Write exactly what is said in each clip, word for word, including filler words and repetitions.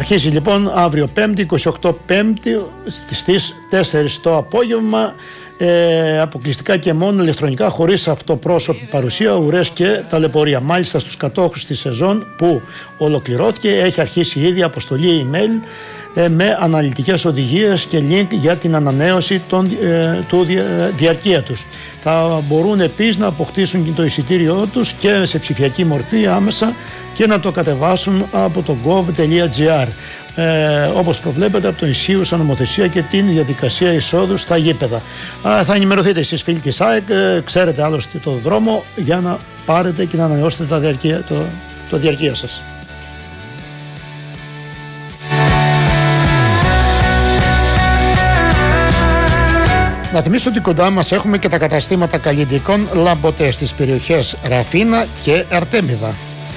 Αρχίζει λοιπόν αύριο Πέμπτη, είκοσι οκτώ Πέμπτη, στις τέσσερις το απόγευμα, ε, αποκλειστικά και μόνο ηλεκτρονικά, χωρίς αυτοπρόσωπη παρουσία, ουρές και ταλαιπωρία. Μάλιστα στους κατόχους της σεζόν που ολοκληρώθηκε έχει αρχίσει ήδη αποστολή email ε, με αναλυτικές οδηγίες και link για την ανανέωση των, ε, του δια, διαρκεία τους. Θα μπορούν επίσης να αποκτήσουν το εισιτήριό τους και σε ψηφιακή μορφή άμεσα και να το κατεβάσουν από το gov τελεία gr, ε, όπως προβλέπεται από το ισχύουσα νομοθεσία και την διαδικασία εισόδου στα γήπεδα. Α, θα ενημερωθείτε εσείς φίλοι της ΑΕΚ, ε, ξέρετε άλλωστε το δρόμο για να πάρετε και να ανανεώσετε τα διαρκεία, το, το διαρκεία σας. Να θυμίσω ότι κοντά μας έχουμε και τα καταστήματα καλλιντικών Λαμποτέ στις περιοχές Ραφίνα και Αρτέμιδα.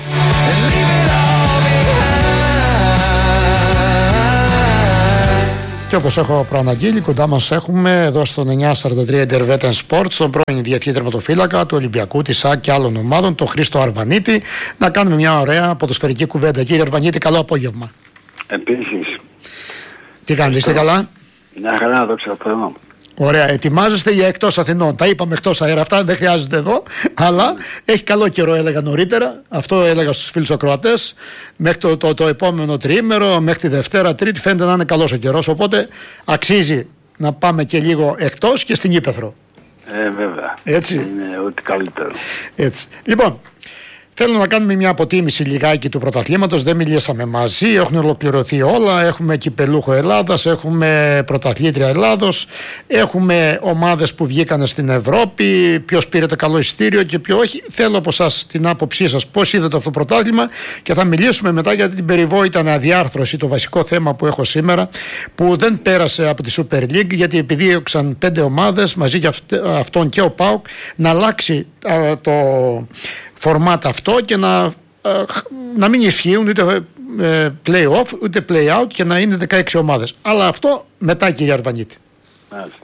Και όπως έχω προαναγγείλει, κοντά μας έχουμε εδώ στον εννιακόσια σαράντα τρία Intervetan Sports, τον πρώην διεθνή τερματοφύλακα του Ολυμπιακού, της ΑΕΚ και άλλων ομάδων, τον Χρήστο Αρβανίτη, να κάνουμε μια ωραία ποδοσφαιρική κουβέντα. Κύριε Αρβανίτη, καλό απόγευμα. Επίσης. Τι κάνετε, είστε καλά? Μια χαρά, δόξα τω Θεώ. Ωραία, ετοιμάζεστε για εκτός Αθηνών. Τα είπαμε εκτός αέρα αυτά, δεν χρειάζεται εδώ. Αλλά έχει καλό καιρό, έλεγα νωρίτερα. Αυτό έλεγα στους φίλους ακροατές. Μέχρι το, το, το επόμενο τριήμερο, μέχρι τη Δευτέρα, Τρίτη, φαίνεται να είναι καλός ο καιρός. Οπότε αξίζει να πάμε και λίγο εκτός και στην Ύπαιθρο. Ε, βέβαια. Έτσι. Είναι ό,τι καλύτερο. Έτσι. Λοιπόν, θέλω να κάνουμε μια αποτίμηση λιγάκι του πρωταθλήματος. Δεν μιλήσαμε μαζί, έχουν ολοκληρωθεί όλα. Έχουμε κυπελούχο Ελλάδας, έχουμε πρωταθλήτρια Ελλάδος, έχουμε ομάδες που βγήκαν στην Ευρώπη, ποιος πήρε το καλό εισιτήριο και ποιο όχι. Θέλω από εσάς την άποψή σας πώς είδατε αυτό το πρωτάθλημα και θα μιλήσουμε μετά για την περιβόητα αναδιάρθρωση, το βασικό θέμα που έχω σήμερα, που δεν πέρασε από τη Super League, γιατί επιδίωξαν πέντε ομάδες μαζί για αυτόν και ο ΠΑΟΚ να αλλάξει α, το φορμάτ αυτό και να, να μην ισχύουν ούτε play-off ούτε play-out και να είναι δεκαέξι ομάδες. Αλλά αυτό μετά, κύριε Αρβανίτη. Μάλιστα.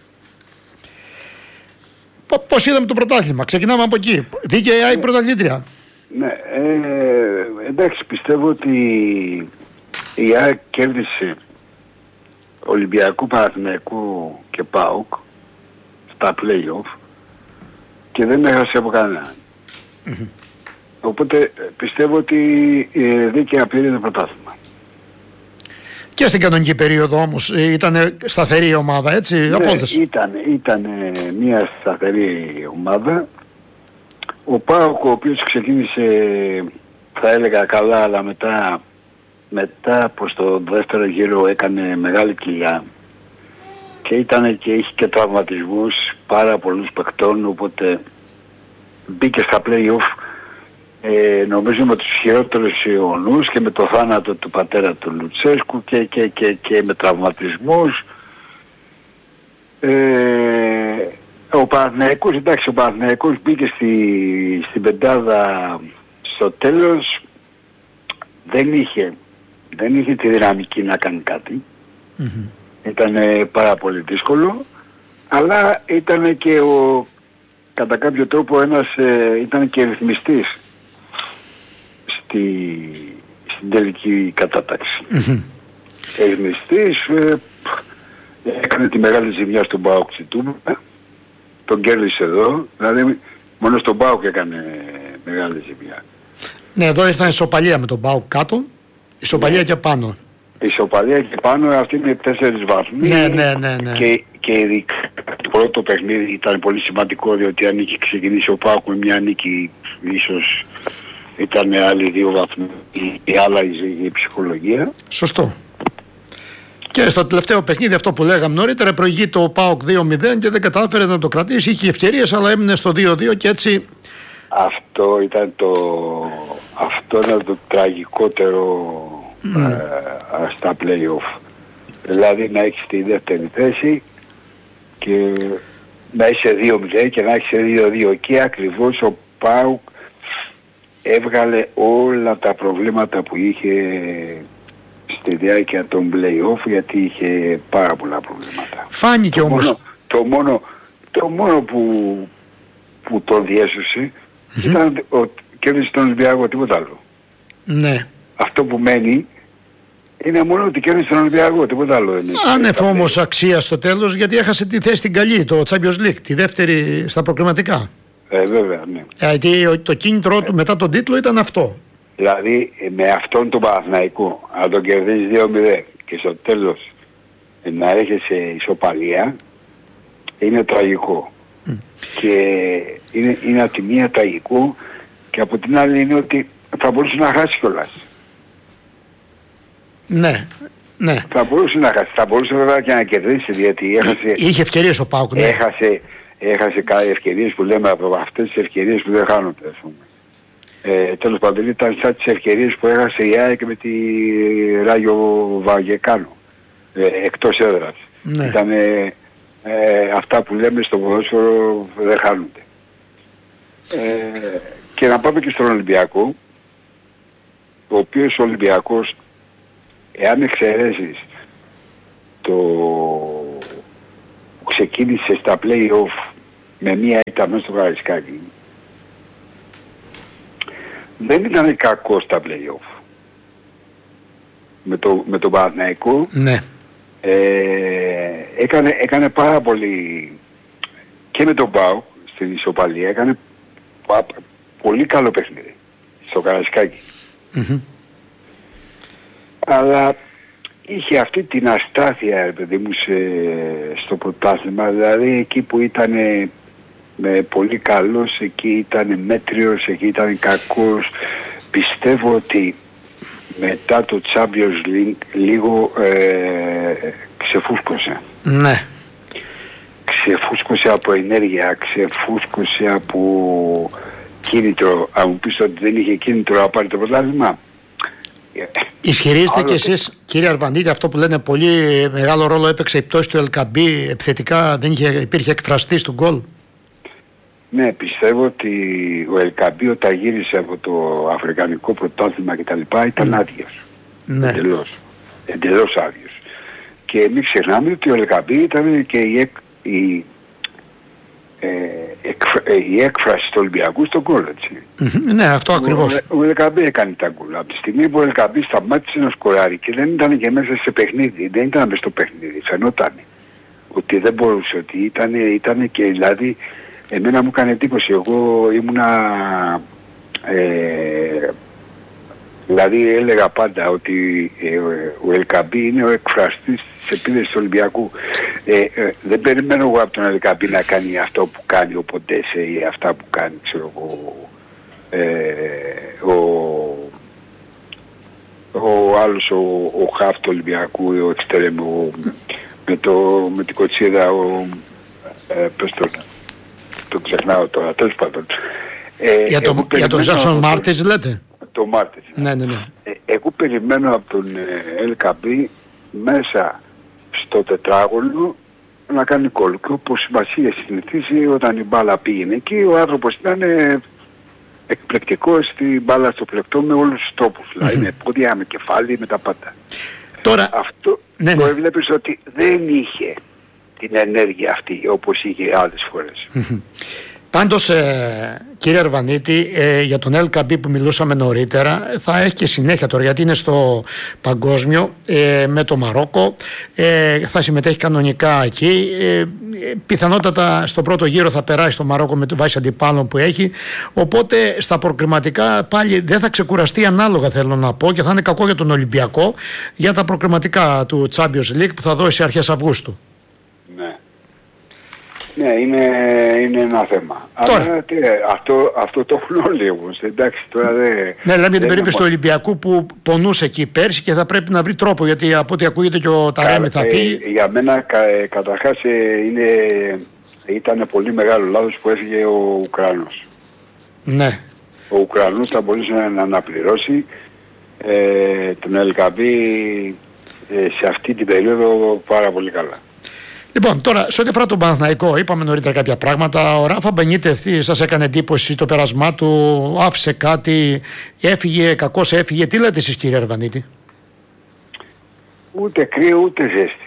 Πώς είδαμε το πρωτάθλημα? Ξεκινάμε από εκεί. Δίκαια η πρωταθλήτρια. Ναι, ε, εντάξει, πιστεύω ότι η ΑΕΚ κέρδισε Ολυμπιακού, Παναθηναϊκού και ΠΑΟΚ στα play-off και δεν έχασε από κανέναν. Mm-hmm. Οπότε πιστεύω ότι ε, δίκαια πήρε το πρωτάθλημα. Και στην κανονική περίοδο όμως ήταν σταθερή η ομάδα, έτσι, ναι, απόδοση. Ήταν, ήταν μια σταθερή ομάδα. Ο ΠΑΟΚ, ο οποίος ξεκίνησε, θα έλεγα καλά, αλλά μετά, μετά προς το δεύτερο γύρο έκανε μεγάλη κοιλιά και ήταν και είχε και τραυματισμούς πάρα πολλούς παικτών, οπότε μπήκε στα play-off ε, νομίζω με τους χειρότερους ιονούς και με το θάνατο του πατέρα του Λουτσέσκου και, και, και, και με τραυματισμούς. Ε, ο Παναθηναϊκός, εντάξει, ο Παναθηναϊκός μπήκε στη, στην πεντάδα στο τέλος, δεν είχε, δεν είχε τη δυναμική να κάνει κάτι. Mm-hmm. Ήταν πάρα πολύ δύσκολο, αλλά ήταν και ο, κατά κάποιο τρόπο ένας, ε, ήταν και ρυθμιστής στη, στην τελική κατάταξη. Mm-hmm. Ρυθμιστής, ε, έκανε τη μεγάλη ζημιά στον ΠΑΟΚ στη Τούμπα, τον κέρδισε εδώ, δηλαδή μόνο στον ΠΑΟΚ έκανε μεγάλη ζημιά. Ναι, εδώ ήρθαν ισοπαλία με τον ΠΑΟΚ κάτω, ισοπαλία ναι. Και πάνω. Ισοπαλία και πάνω, αυτή είναι τέσσερις βαθμοί. Ναι, ναι, ναι, ναι. Και, και ειδικά το πρώτο παιχνίδι ήταν πολύ σημαντικό, διότι αν είχε ξεκινήσει ο ΠΑΟΚ με μια νίκη, ίσως ήταν άλλοι δύο βαθμοί, η άλλα η ψυχολογία. Σωστό. Και στο τελευταίο παιχνίδι, αυτό που λέγαμε νωρίτερα, προηγεί το ΠΑΟΚ δύο μηδέν και δεν κατάφερε να το κρατήσει. Είχε ευκαιρίες, αλλά έμεινε στο δύο δύο και έτσι. Αυτό ήταν το, αυτό ήταν το τραγικότερο mm. ε, στα play-off. Δηλαδή να έχεις τη δεύτερη θέση και να είσαι δύο μηδέν και να έχεις δύο δύο. Και ακριβώς ο ΠΑΟΚ έβγαλε όλα τα προβλήματα που είχε στη διάρκεια των play-off, γιατί είχε πάρα πολλά προβλήματα. Φάνηκε το όμως. Μόνο, το, μόνο, το μόνο που, που τον διέσωσε mm-hmm. ήταν ο κέρδισε τον Ολυμπιακό, τίποτα άλλο. Ναι. Αυτό που μένει Είναι μόνο ότι κέρδισε τον Ολυμπιακό, τίποτα άλλο δεν είναι. Άνευ όμως αξία στο τέλος, γιατί έχασε τη θέση την καλή, το Champions League, τη δεύτερη στα προκριματικά. Ε, βέβαια, ναι. Γιατί το κίνητρό του μετά τον τίτλο ήταν αυτό. Δηλαδή με αυτόν τον Παναθηναϊκό, αν τον κερδίζεις δύο μηδέν και στο τέλος να έχεις ισοπαλία, είναι τραγικό. Mm. Και είναι, είναι από τη μία τραγικό και από την άλλη είναι ότι θα μπορούσε να χάσει κιόλας. Ναι, ναι. Θα μπορούσε να χάσει, θα μπορούσε βέβαια και να κερδίσει, γιατί έχασε... Είχε ευκαιρίες ο ΠΑΟΚ, ναι. Έχασε, έχασε κάποιες ευκαιρίες που λέμε από αυτές τις ευκαιρίες που δεν χάνονται, ας πούμε. Ε, τέλος πάντων ήταν σαν τις ευκαιρίες που έχασε η ΑΕΚ με τη Ράγιο Βαγεκάνο, ε, εκτός έδρας. Ναι. Ήταν ε, ε, αυτά που λέμε στο ποδόσφαιρο δεν χάνονται. Ε, και να πάμε και στον Ολυμπιακό, ο οποίος ο Ολυμπιακός, εάν εξαιρέσεις το που ξεκίνησε στα play-off με μία ήττα μέσα στο Καραϊσκάκι, δεν ήταν κακό στα play-off. Με, το, με τον Παναθηναϊκό, ναι. ε, έκανε, έκανε πάρα πολύ, και με τον ΠΑΟΚ στην ισοπαλία, έκανε πα, πολύ καλό παιχνίδι στο Καραϊσκάκι. Mm-hmm. Αλλά είχε αυτή την αστάθεια, παιδί μου, σε, στο πρωτάθλημα, δηλαδή εκεί που ήταν με πολύ καλός, εκεί ήταν μέτριος, εκεί ήταν κακός. Πιστεύω ότι μετά το Champions League λίγο ε, ξεφούσκωσε. Ναι. Ξεφούσκωσε από ενέργεια, ξεφούσκωσε από κίνητρο. Αν μου πεις ότι δεν είχε κίνητρο να πάρει το πρωτάθλημα. Ισχυρίζετε κι εσείς, κύριε Αρβανίτη, αυτό που λένε πολύ μεγάλο ρόλο έπαιξε η πτώση του Ελκαμπή, επιθετικά δεν είχε, υπήρχε εκφραστής του γκολ. Ναι, πιστεύω ότι ο Ελκαμπή όταν γύρισε από το Αφρικανικό πρωτάθλημα κτλ. Ήταν mm. άδειος. Ναι. Εντελώς. Εντελώς άδειος. Και μην ξεχνάμε ότι ο Ελκαμπή ήταν και η, εκ, η, ε, εκφ, ε, η έκφραση του Ολυμπιακού στον γκολ, έτσι. Mm-hmm. Ναι, αυτό ακριβώς. Ο, ο Ελκαμπή έκανε τα γκολ. Από τη στιγμή που ο Ελκαμπή σταμάτησε να σκοράρει και δεν ήταν και μέσα σε παιχνίδι, δεν ήταν μέσα στο παιχνίδι, φαινόταν ότι δεν μπορούσε, ότι ήταν, ήταν και δηλαδή. Εμένα μου έκανε εντύπωση, εγώ ήμουνα, ε, δηλαδή έλεγα πάντα ότι ε, ο Ελκαμπή είναι ο εκφραστής της επίδεσης του Ολυμπιακού. Ε, ε, δεν περιμένω εγώ από τον Ελκαμπή να κάνει αυτό που κάνει ο Ποντέσε ή αυτά που κάνει, ξέρω εγώ, ε, ο, ο άλλος, ο, ο Χαφ του Ολυμπιακού, ο Εξτρέμ, με, το, με την Κοτσίδα, ο, ε, πες το, το ξεχνάω τώρα, τέλος πάντων. Ε, για, το, για τον Ζάσον Μάρτες λέτε. Το Μάρτες. Ναι, ναι, ναι. Ε, εγώ περιμένω από τον Ελκαμπή μέσα στο τετράγωνο να κάνει κόλ. Και όπως μας είχε συνηθίσει όταν η μπάλα πήγαινε εκεί, ο άνθρωπος ήταν εκπληκτικός στην μπάλα στο πλεκτό με όλους τους τρόπους. Mm-hmm. Δηλαδή με πόδια, με κεφάλι, με τα πάντα. Τώρα... Αυτό ναι, ναι. Το έβλεπες ότι δεν είχε την ενέργεια αυτή όπως είχε άλλες φορές. Mm-hmm. Πάντως, ε, κύριε Αρβανίτη, ε, για τον Ελκαμπή που μιλούσαμε νωρίτερα, θα έχει και συνέχεια τώρα, γιατί είναι στο παγκόσμιο ε, με το Μαρόκο, ε, θα συμμετέχει κανονικά εκεί, ε, πιθανότατα στο πρώτο γύρο θα περάσει στο Μαρόκο με το βάση αντιπάλων που έχει, οπότε στα προκριματικά πάλι δεν θα ξεκουραστεί ανάλογα, θέλω να πω, και θα είναι κακό για τον Ολυμπιακό για τα προκριματικά του Champions League που θα δώσει αρχές Αυγούστου. Ναι. Ναι, είναι, είναι ένα θέμα. Τώρα. Αλλά τι, αυτό, αυτό το έχουν όλοι όμως. Εντάξει, τώρα δεν... Ναι, λέμε για την περίπτωση του Ολυμπιακού που πονούσε εκεί πέρσι και θα πρέπει να βρει τρόπο, γιατί από ό,τι ακούγεται και ο Ταρέμι θα φύγει. Ε, για μένα κα, ε, καταρχάς ε, είναι, ήταν πολύ μεγάλο λάθος που έφυγε ο Ουκρανός. Ναι. Ο Ουκρανός θα μπορούσε να αναπληρώσει ε, τον Ελκαμπή ε, σε αυτή την περίοδο πάρα πολύ καλά. Λοιπόν, τώρα, σε ό,τι αφορά τον Παναθηναϊκό, είπαμε νωρίτερα κάποια πράγματα. Ο Ράφα Μπενίτεθ, σας έκανε εντύπωση το πέρασμά του, άφησε κάτι, έφυγε, κακώς έφυγε. Τι λέτε εσείς, κύριε Αρβανίτη? Ούτε κρύο, ούτε ζέστη.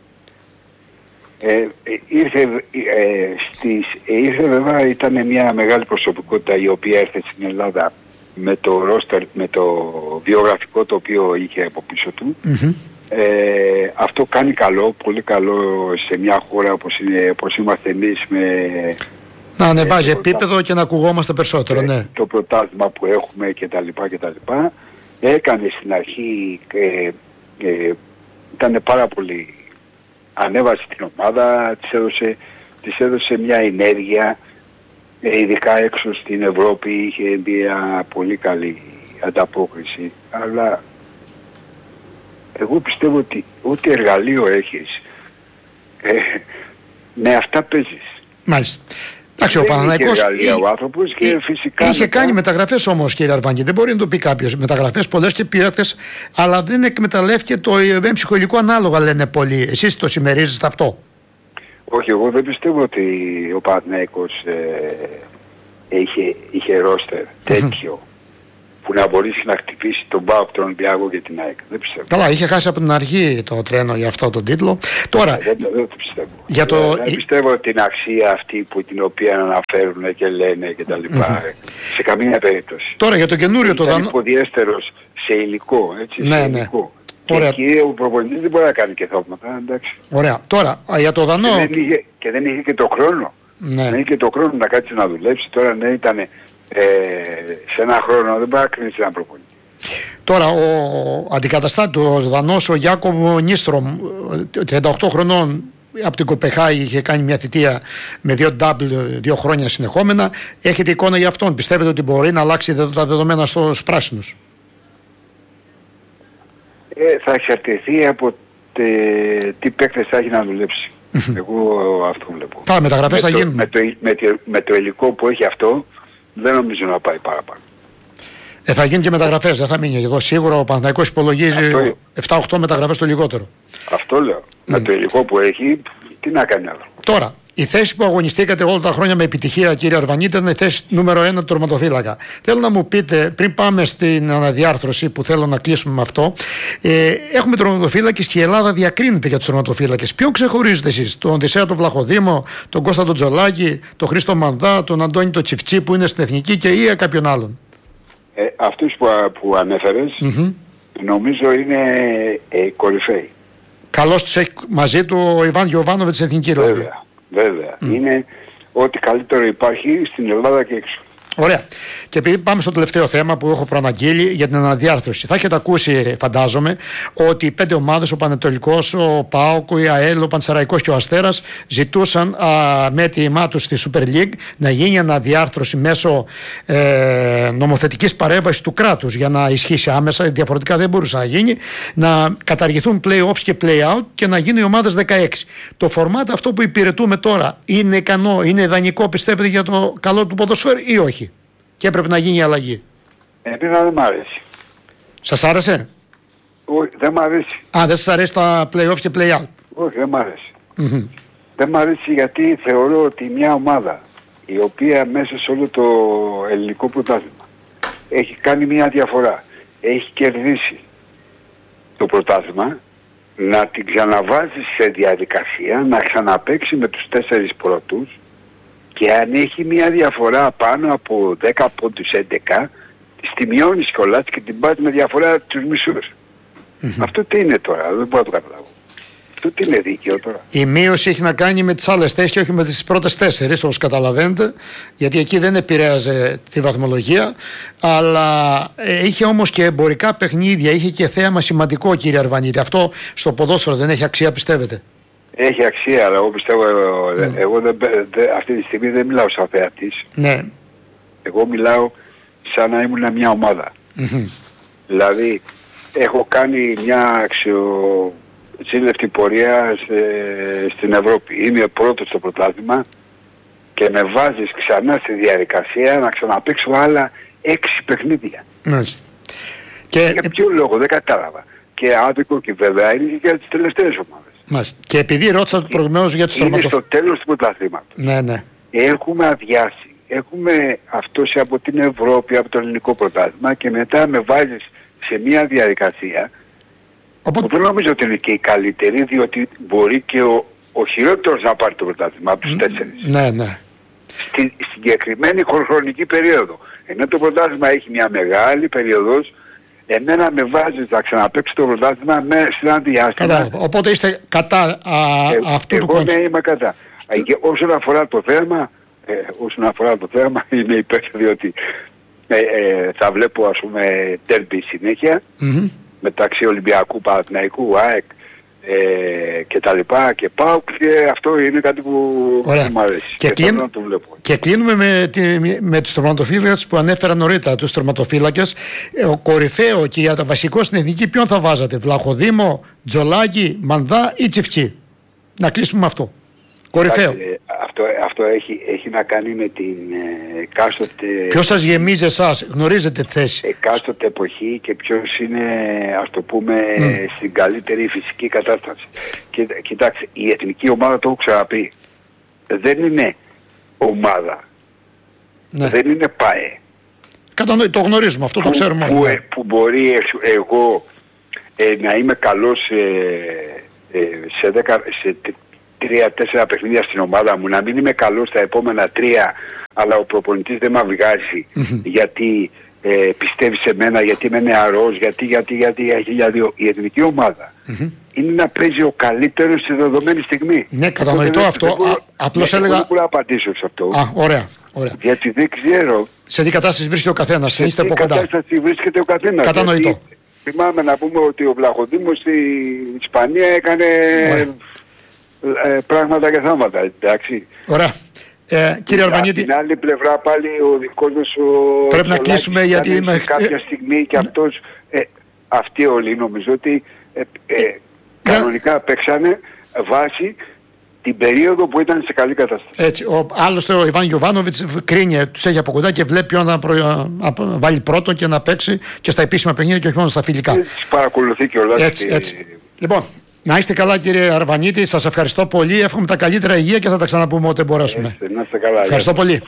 Ε, ήρθε, ε, στις, ήρθε βέβαια, ήταν μια μεγάλη προσωπικότητα η οποία έρθε στην Ελλάδα με το roster, με το βιογραφικό το οποίο είχε από πίσω του. Mm-hmm. Ε, αυτό κάνει καλό, πολύ καλό σε μια χώρα όπως, είναι, όπως είμαστε εμείς, με να ανεβάζει ε, επίπεδο και να ακουγόμαστε περισσότερο. Ναι. Το πρωτάθλημα που έχουμε κτλ. κτλ. Έκανε στην αρχή, ε, ε, ήταν πάρα πολύ, ανέβασε την ομάδα, της έδωσε, της έδωσε μια ενέργεια, ε, ειδικά έξω στην Ευρώπη είχε μια πολύ καλή ανταπόκριση, αλλά εγώ πιστεύω ότι ό,τι εργαλείο έχεις, ε, με αυτά παίζεις. Μάλιστα. Εντάξει, ο Παναθηναϊκός είχε, είχε μετά... κάνει μεταγραφές όμως, κύριε Αρβάνη. Δεν μπορεί να το πει κάποιος. Μεταγραφές πολλές και ποιότητες, αλλά δεν εκμεταλλεύτηκε το ψυχολογικό ανάλογα, λένε πολλοί. Εσείς το συμμερίζεστε αυτό? Όχι, εγώ δεν πιστεύω ότι ο Παναθηναϊκός ε, είχε, είχε ρόστερ τέτοιο. Που να μπορέσει να χτυπήσει τον ΠΑΟΚ, τον Ολυμπιακό και την ΑΕΚ. Δεν πιστεύω. Καλά, είχε χάσει από την αρχή το τρένο για αυτό τον τίτλο. Τώρα, δεν, δεν, δεν το πιστεύω. Για το... Δεν πιστεύω την αξία αυτή που την οποία αναφέρουν και λένε και τα λοιπά. Mm-hmm. Σε καμία περίπτωση. Τώρα για το καινούριο το Δανό. Είναι υποδιέστερος σε υλικό. Έτσι, ναι, σε ναι. υλικό. Ωραία. Και εκεί ο προπονητής δεν μπορεί να κάνει και θαύματα. Εντάξει. Ωραία. Τώρα για το Δανό. Και δεν είχε και, δεν είχε και το χρόνο. Ναι. Δεν είχε και το χρόνο να κάτσει να δουλέψει. Τώρα ναι, ήταν. Ε, σε ένα χρόνο δεν μπορεί να κρίνεις έναν προπονητή. Τώρα ο αντικαταστάτης, ο Δανός, ο Γιάκοβ Νίστρομ, τριάντα οκτώ χρονών, από την Κοπεχάγη, είχε κάνει μια θητεία με δύο double, δύο χρόνια συνεχόμενα. Έχετε εικόνα για αυτόν? Πιστεύετε ότι μπορεί να αλλάξει τα δεδομένα στους πράσινους? Ε, θα εξαρτηθεί από τε, τι παίκτες θα έχει να δουλέψει. Εγώ αυτό βλέπω. Τα μεταγραφές θα γίνουν. Με το, με, το, με το υλικό που έχει αυτό, δεν νομίζω να πάει παραπάνω. Ε, θα γίνουν και μεταγραφές, δεν θα μείνει εδώ. Σίγουρα ο Παναθηναϊκός υπολογίζει επτά οκτώ μεταγραφές το λιγότερο. Αυτό λέω. Mm. Με το υλικό που έχει, τι να κάνει άλλο. Τώρα, η θέση που αγωνιστήκατε όλα τα χρόνια με επιτυχία, κύριε Αρβανίτη, ήταν η θέση νούμερο ένα του τερματοφύλακα. Θέλω να μου πείτε, πριν πάμε στην αναδιάρθρωση που θέλω να κλείσουμε με αυτό, ε, έχουμε τερματοφύλακες και η Ελλάδα διακρίνεται για τους τερματοφύλακες. Ποιον ξεχωρίζετε εσείς? Τον Οδυσσέα τον Βλαχοδήμο, τον Κώστα τον Τζολάκη, τον Χρήστο Μανδά, τον Αντώνη τον Τσιφτσί που είναι στην Εθνική και ή κάποιον άλλον? Ε, αυτούς που, που ανέφερες, mm-hmm. νομίζω είναι ε, κορυφαίοι. Καλώς τους έχει μαζί του ο Ιβάν Γιοβάνοβιτς της Εθνική. Βέβαια, βέβαια. Mm. Είναι ό,τι καλύτερο υπάρχει στην Ελλάδα και έξω. Ωραία. Και επειδή πάμε στο τελευταίο θέμα που έχω προαναγγείλει για την αναδιάρθρωση. Θα έχετε ακούσει, φαντάζομαι, ότι οι πέντε ομάδες, ο Πανετολικός, ο ΠΑΟΚ, η ΑΕΛ, ο Πανσεραϊκός και ο Αστέρας, ζητούσαν α, με έτοιμά τους στη Super League να γίνει αναδιάρθρωση μέσω ε, νομοθετικής παρέμβασης του κράτους για να ισχύσει άμεσα. Διαφορετικά δεν μπορούσε να γίνει. Να καταργηθούν play-offs και play-out και να γίνουν οι ομάδες δεκαέξι. Το φορμάτ αυτό που υπηρετούμε τώρα είναι ικανό, είναι ιδανικό, πιστεύετε, για το καλό του ποδοσφαίρου ή όχι? Και έπρεπε να γίνει η αλλαγή? Εμένα δεν μ' αρέσει. Σας άρεσε? Όχι, δεν μ' αρέσει. Α, δεν σας αρέσει τα play-off και play-out? Όχι, δεν μ' αρέσει. Mm-hmm. Δεν μ' αρέσει γιατί θεωρώ ότι μια ομάδα η οποία μέσα σε όλο το ελληνικό πρωτάθλημα έχει κάνει μια διαφορά, έχει κερδίσει το πρωτάθλημα, να την ξαναβάζει σε διαδικασία, να ξαναπαίξει με τους τέσσερις πρώτους, και αν έχει μια διαφορά πάνω από δέκα πόντους, έντεκα, τη μειώνεις κιόλας και την πας με διαφορά τους μισούς. Mm-hmm. Αυτό τι είναι τώρα? Δεν μπορώ να το καταλάβω. Αυτό τι είναι δίκαιο τώρα? Η μείωση έχει να κάνει με τις άλλες θέσεις και όχι με τις πρώτες τέσσερις, όπως καταλαβαίνετε, γιατί εκεί δεν επηρέαζε τη βαθμολογία, αλλά ε, είχε όμως και εμπορικά παιχνίδια, είχε και θέαμα σημαντικό, κύριε Αρβανίτη. Αυτό στο ποδόσφαιρο δεν έχει αξία, πιστεύετε? Έχει αξία, αλλά εγώ πιστεύω, mm. εγώ δεν, δε, αυτή τη στιγμή δεν μιλάω σαν θεατής. Ναι. Εγώ μιλάω σαν να ήμουν μια ομάδα. Mm-hmm. Δηλαδή, έχω κάνει μια αξιοζήλευτη πορεία σε, στην Ευρώπη. Είμαι πρώτος στο πρωτάθλημα και με βάζεις ξανά στη διαδικασία να ξαναπαίξω άλλα έξι παιχνίδια. Mm. Και... Για ποιο λόγο, δεν κατάλαβα. Και άδικο και βέβαια είναι και για τις τελευταίες ομάδες. Μάλιστα. Και επειδή ρώτησα το προηγουμένως για τους τερματοφύλακες. Είναι στο τέλος του πρωταθλήματος. Ναι, ναι. Έχουμε αδειάσει. Έχουμε αυτός από την Ευρώπη, από το ελληνικό πρωτάθλημα και μετά με βάζεις σε μια διαδικασία. Οπότε... που δεν νομίζω ότι είναι και η καλύτερη, διότι μπορεί και ο, ο χειρότερος να πάρει το πρωτάθλημα από τους τέσσερις. Ναι, ναι. Στην συγκεκριμένη χρονική περίοδο. Ενώ το πρωτάθλημα έχει μια μεγάλη περίοδος, εμένα με βάζει να ξαναπαίξει το πρωτάθλημα σε ένα διάστημα. Κατάλαβα. Οπότε είστε κατά α, ε, αυτού εγώ του κόνσεπτ. Εγώ ναι, είμαι κατά. Ε, και όσον αφορά το θέμα, ε, όσον αφορά το θέμα είμαι υπέρ, διότι ε, ε, θα βλέπω ας πούμε ντέρμπι συνέχεια mm-hmm. μεταξύ Ολυμπιακού, Παναθηναϊκού, ΑΕΚ ε, και τα λοιπά και πάω και αυτό είναι κάτι που μου αρέσει και, και, κλείν, να το βλέπω. Και κλείνουμε με, με τους τερματοφύλακες που ανέφερα νωρίτερα, τους τερματοφύλακες. Ο κορυφαίο και για τα βασικό στην εθνική ποιον θα βάζατε? Βλαχοδήμο, Τζολάκη, Μανδά ή Τσιφτσί? Να κλείσουμε με αυτό. Κορυφαίο. Ε, αυτό, αυτό έχει, έχει να κάνει με την ε, εκάστοτε... Ποιος σας γεμίζει εσάς, γνωρίζετε θέση. Εκάστοτε εποχή και ποιος είναι, ας το πούμε, mm. στην καλύτερη φυσική κατάσταση. Και, κοιτάξτε, η εθνική ομάδα, το έχω ξαναπεί, δεν είναι ομάδα. Ναι. Δεν είναι ΠΑΕ. Κατανοεί, το γνωρίζουμε, αυτό που, το ξέρουμε. Που, ε, που μπορεί ε, εγώ ε, να είμαι καλός ε, ε, σε δέκα... Σε, τρία-τέσσερα παιχνίδια στην ομάδα μου, να μην είμαι καλός στα επόμενα τρία, αλλά ο προπονητής δεν με βγάζει mm-hmm. γιατί ε, πιστεύει σε μένα, γιατί είμαι νεαρός, γιατί, γιατί, γιατί, γιατί, γιατί η εθνική ομάδα mm-hmm. είναι να παίζει ο καλύτερος στη δεδομένη στιγμή. Ναι, κατανοητό αυτό. αυτό. Α, απλώς ναι, έλεγα... Δεν μπορώ να απαντήσω σε αυτό. Α, ωραία, ωραία. Γιατί δεν ξέρω... Σε τι κατάσταση βρίσκεται ο καθένας, σε είστε από κοντά. Σε τι κατάσταση βρίσκεται ο καθένας. Κατανοητό. Γιατί, θυμάμαι να πούμε ότι ο Βλαχοδήμος στην Ισπανία έκανε... Ε, πράγματα και θάματα, εντάξει. Ωραία. Ε, κύριε Αρβανίτη, από την άλλη πλευρά πάλι ο δικός μας ο πρέπει να κλείσουμε γιατί είμαι... κάποια στιγμή και αυτός ε, αυτοί όλοι νομίζω ότι ε, ε, κανονικά παίξανε βάση την περίοδο που ήταν σε καλή κατάσταση. Έτσι. Ο, άλλωστε ο Ιβάν Γιοβάνοβιτς κρίνει, τους έχει από κοντά και βλέπει ποιον να προ, α, βάλει πρώτον και να παίξει και στα επίσημα παιχνίδια και όχι μόνο στα φιλικά. Τις παρακολουθεί και όλα. Έτσι, έτσι. Λοιπόν, να είστε καλά κύριε Αρβανίτη, σας ευχαριστώ πολύ, εύχομαι τα καλύτερα υγεία και θα τα ξαναπούμε ό,τι μπορέσουμε. Είστε, να είστε καλά. Ευχαριστώ πολύ.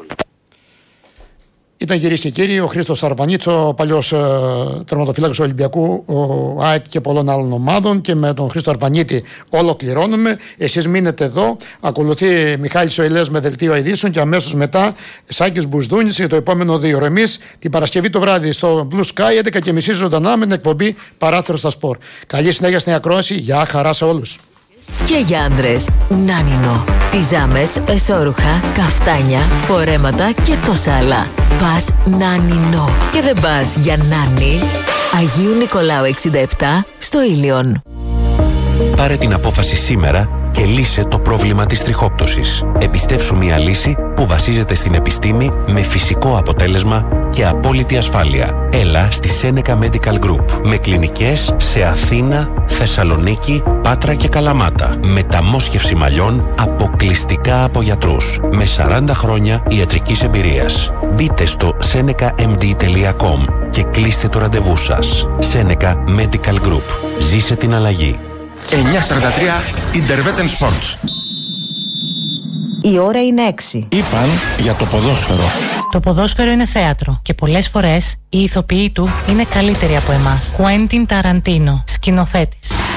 Ήταν κυρίες και κύριοι ο Χρήστος Αρβανίτης, ο παλιός ε, τερματοφύλακας του Ολυμπιακού, ο ΑΕΚ και πολλών άλλων ομάδων, και με τον Χρήστο Αρβανίτη ολοκληρώνουμε. Εσείς μείνετε εδώ. Ακολουθεί Μιχάλης Οηλέας με δελτίο ειδήσεων και αμέσως μετά Σάκης Μπουσδούνης για το επόμενο δύο ώρο. Εμείς την Παρασκευή το βράδυ στο Blue Sky έντεκα και μισή ζωντανά με την εκπομπή Παράθυρο στα Σπορ. Καλή συνέχεια στην ακρόαση. Γεια χαρά σε όλους. Και για άντρες, Νάνινο. Πιζάμες, εσώρουχα, καφτάνια, φορέματα και τόσα άλλα. Πας Νάνινο. Και δεν πας για Νάνι. Αγίου Νικολάου εξήντα επτά στο Ήλιον. Πάρε την απόφαση σήμερα και λύσε το πρόβλημα της τριχόπτωσης. Εμπιστεύσου μια λύση που βασίζεται στην επιστήμη με φυσικό αποτέλεσμα και απόλυτη ασφάλεια. Έλα στη Seneca Medical Group με κλινικές σε Αθήνα, Θεσσαλονίκη, Πάτρα και Καλαμάτα. Μεταμόσχευση μαλλιών αποκλειστικά από γιατρούς με σαράντα χρόνια ιατρικής εμπειρίας. Μπείτε στο seneca m d τελεία com και κλείστε το ραντεβού σας. Seneca Medical Group. Ζήσε την αλλαγή. εννιά σαράντα τρία Intervetten Sports. Η ώρα είναι έξι. Είπαν για το ποδόσφαιρο. Το ποδόσφαιρο είναι θέατρο και πολλές φορές οι ηθοποιοί του είναι καλύτεροι από εμάς. Κουέντιν Ταραντίνο, σκηνοθέτης.